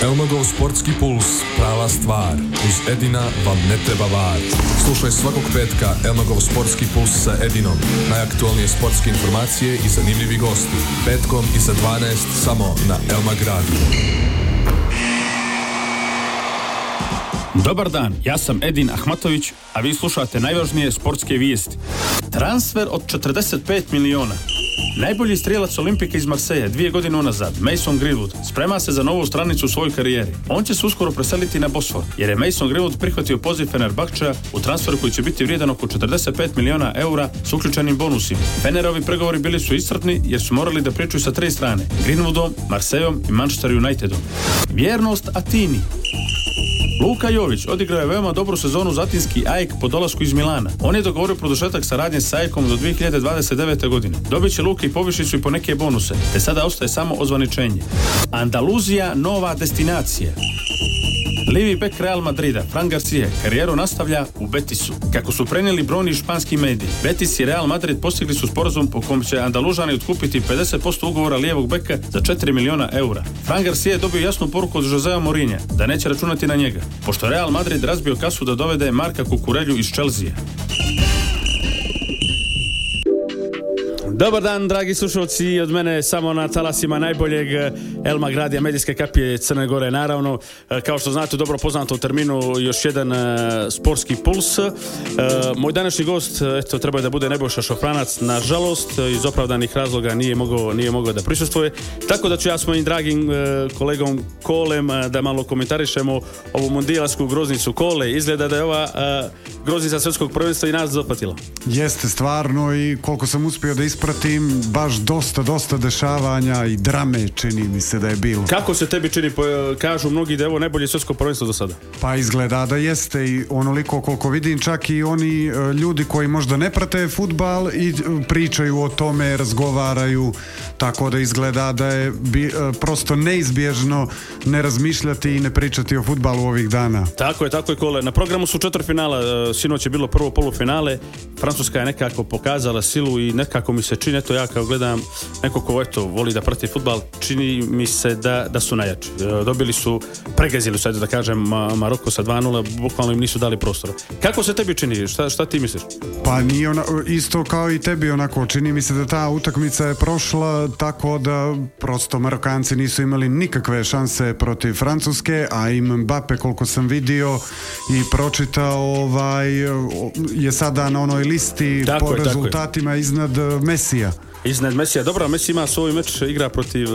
Elmagov sportski puls, prava stvar. Uz Edina vam ne treba var. Slušaj svakog petka Elmagov sportski puls sa Edinom. Najaktualnije sportske informacije i zanimljivi gosti. Petkom iza 12 samo na Elmag Radio. Dobar dan, ja sam Edin Ahmatović, a vi slušate najvažnije sportske vijesti. Transfer od 45 miliona. Najbolji strijelac Olimpike iz Marseille 2 godine unazad, Mason Greenwood, sprema se za novu stranicu u svojoj karijeri. On će se uskoro preseliti na Bosfor, jer je Mason Greenwood prihvatio poziv Fenerbahčea u transferu koji će biti vrijedan oko 45 miliona eura s uključenim bonusima. Fenerovi pregovori bili su iscrpni jer su morali da pričaju sa 3 strane, Greenwoodom, Marseilleom i Manchester Unitedom. Vjernost Atini. Luka Jović odigrao je veoma dobru sezonu za atinski AEK po dolasku iz Milana. On je dogovorio produžetak saradnje s AEK-om do 2029. godine. Dobit će Luka i povišicu i po neke bonuse, te sada ostaje samo ozvaničenje. Andaluzija nova destinacija. Livi bek Real Madrida, Fran Garcia, karijeru nastavlja u Betisu. Kako su prenijeli brojni španski mediji, Betis i Real Madrid postigli su sporazum po kom će Andalužani otkupiti 50% ugovora lijevog beka za 4 miliona eura. Fran Garcia je dobio jasnu poruku od Josea Mourinha da neće računati na njega, pošto Real Madrid razbio kasu da dovede Marka Kukurelju iz Chelsea. Dobar dan, dragi slušalci, od mene samo na talasima najboljeg Elmag Radija, medijske kapije Crne Gore. Naravno, kao što znate, dobro poznato u terminu, još jedan sportski puls. Moj današnji gost, eto, treba da bude Nebojša Šofranac, nažalost, iz opravdanih razloga nije mogao da prisustvuje. Tako da ću ja s mojim dragim kolegom Kolem da malo komentarišemo ovu mundijalsku groznicu. Kole, izgleda da je ova groznica svjetskog prvenstva i nas zapatila. Jeste, stvarno, i koliko sam uspio da ispratim, baš dosta dešavanja i drame, čini mi se da je bilo. Kako se tebi čini? Kažu mnogi da je ovo najbolje svjetsko prvenstvo do sada. Pa izgleda da jeste, i onoliko koliko vidim, čak i oni ljudi koji možda ne prate fudbal i pričaju o tome, razgovaraju, tako da izgleda da je prosto neizbježno ne razmišljati i ne pričati o fudbalu ovih dana. Tako je, Kole. Na programu su 4 finala, sinoć je bilo prvo polufinale. Francuska je nekako pokazala silu i nekako mi se čini, eto ja kao gledam neko ko voli da prati fudbal, čini mi se da su najjači. Dobili su, pregazili su, da kažem, Maroko sa 2-0, bukvalno im nisu dali prostora. Kako se tebi čini? Šta ti misliš? Pa nije isto kao i tebi, onako, čini mi se da ta utakmica je prošla tako da prosto Marokanci nisu imali nikakve šanse protiv Francuske, a im Mbappe, koliko sam vidio i pročitao, je sada na onoj listi po rezultatima iznad Mesija. Iznad Mesija. Dobro, Messi ima svoj meč, igra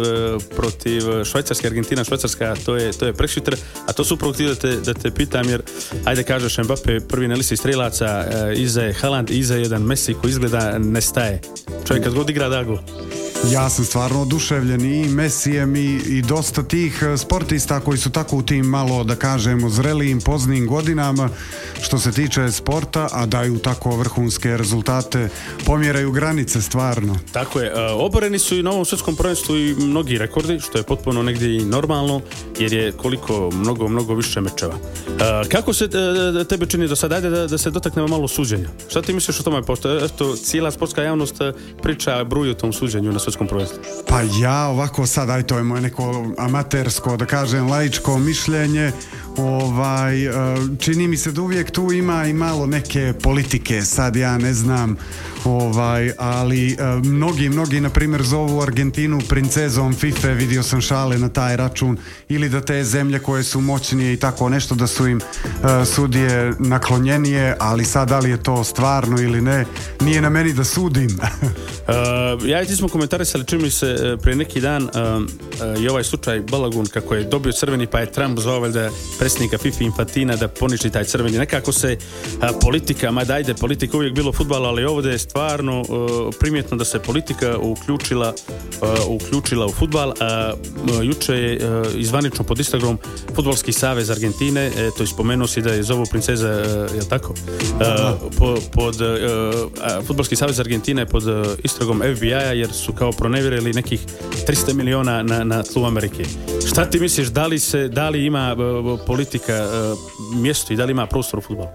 protiv Švajcarske, Argentina, Švajcarska, to je preksutra, a to su upravo htio da te pitam, jer ajde kažeš Mbappe prvi na listi strelaca, iza je Haaland, iza je jedan Messi koji izgleda nestaje. Čovjek kad god igra da gol. Ja sam stvarno oduševljen i Messijem i dosta tih sportista koji su tako u tim malo, da kažemo, zrelijim, poznijim godinama što se tiče sporta, a daju tako vrhunske rezultate, pomjeraju granice stvarno. Tako je, oboreni su i na ovom svjetskom prvenstvu i mnogi rekordi, što je potpuno negdje i normalno, jer je koliko mnogo više mečeva. Kako se tebe čini do sada? Ajde da se dotaknemo malo suđenja. Šta ti misliš o tome? Pošto eto, cijela sportska javnost priča, bruji o tom suđenju na svjetskom prvenstvu. Pa ja ovako sad, aj to je moje neko amatersko, da kažem, laičko mišljenje. Čini mi se da uvijek tu ima i malo neke politike, sad ja ne znam, ali mnogi na primjer zovu Argentinu princezom FIFA, vidio sam šale na taj račun, ili da te zemlje koje su moćnije i tako nešto da su im sudije naklonjenije, ali sad da li je to stvarno ili ne, nije na meni da sudim. Ja i ti smo komentarisali, čini mi se prije neki dan i ovaj slučaj Balagun, kako je dobio crveni pa je Trump zvao valjda predsjednika FIFA Infantina da poništi taj crveni. Nekako se politika, politika uvijek bilo fudbala, ali ovdje je stvarno primjetno da se politika uključila u fudbal. Juče je izvanično pod Instagramom Fudbalski savez Argentine, to je spomenuo si da je zovu princeza, je li tako? Fudbalski savez Argentine pod istragom FBI-a jer su kao pronevjerili nekih 300 miliona na tlu Amerike. Šta ti misliš, da li ima politika mjesto i da li ima prostor u fudbalu?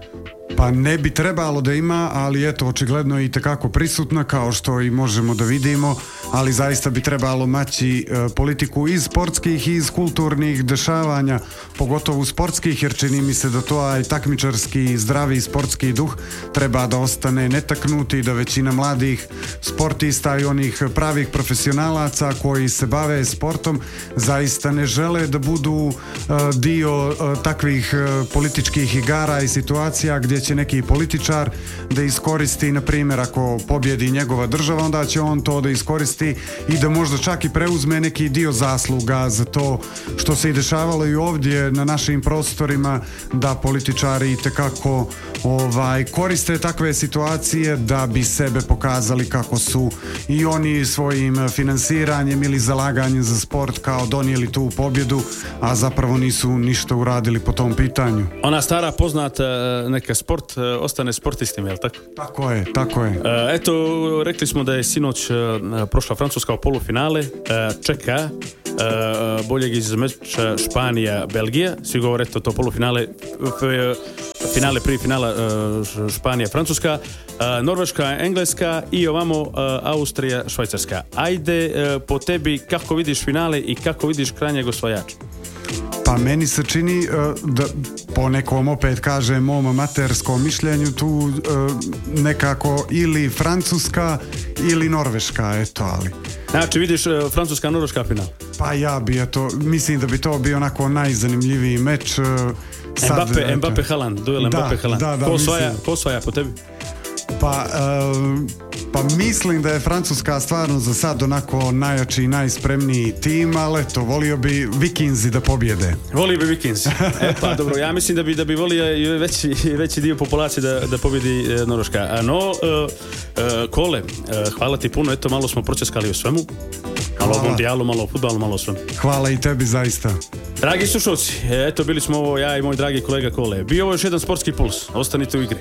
Pa ne bi trebalo da ima, ali eto, očigledno je i tekako prisutna, kao što i možemo da vidimo, ali zaista bi trebalo maći politiku iz sportskih i iz kulturnih dešavanja, pogotovo sportskih, jer čini mi se da to aj takmičarski, zdravi sportski duh treba da ostane netaknuti, da većina mladih sportista i onih pravih profesionalaca koji se bave sportom zaista ne žele da budu dio takvih političkih igara i situacija gdje će neki političar da iskoristi, na primjer, ako pobjedi njegova država, onda će on to da iskoristi i da možda čak i preuzme neki dio zasluga za to što se i dešavalo i ovdje na našim prostorima, da političari itekako koriste takve situacije da bi sebe pokazali kako su i oni svojim finansiranjem ili zalaganjem za sport kao donijeli tu pobjedu, a zapravo nisu ništa uradili po tom pitanju. Ona stara poznata neka sport ostane sportistima, jel tako? Tako je. Eto, rekli smo da je sinoć prošla Francuska u polufinale, čeka boljeg iz meča Španija-Belgija, svi govore to polufinale, finale prije finala Španija-Francuska, Norveška-Engleska i ovamo Austrija-Švajcarska. Ajde, po tebi, kako vidiš finale i kako vidiš krajnjeg osvajača? Pa meni se čini da po nekom, opet kažem, mom amaterskom mišljenju, tu nekako ili Francuska ili Norveška, eto, ali... Znači vidiš Francuska-Norveška final? Pa ja bi, eto, mislim da bi to bio onako najzanimljiviji meč. Mbappe-Haaland, duel Mbappe-Haaland. Ko osvaja po tebi? Pa mislim da je Francuska stvarno za sad onako najjači i najspremniji tim, ali eto, volio bi Vikinzi da pobjede. Volio bi Vikinzi. Pa dobro, ja mislim da bi volio i veći dio populacije da pobjedi Norveška. No, Kole, hvala ti puno, eto, malo smo pročeskali o svemu. Malo o mundijalu, malo o fudbalu, malo o svemu. Hvala i tebi zaista. Dragi slušalci, eto, bili smo ovo, ja i moj dragi kolega Kole. Bio ovo još jedan sportski puls, ostanite u igri.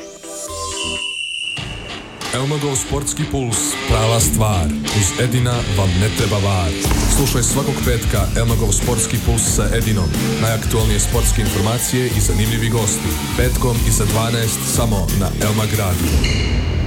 Elmagov sportski puls, prava stvar. Uz Edina vam ne treba var. Slušaj svakog petka Elmagov sportski puls sa Edinom. Najaktualnije sportske informacije i zanimljivi gosti. Petkom iza 12 samo na Elmag Radio.